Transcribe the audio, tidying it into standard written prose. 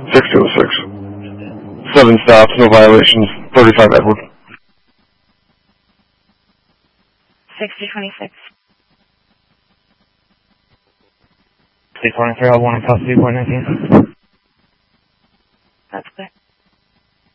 6006. 7 stops, no violations, 35 Edward. 6026. 623, I want to custody, point 19.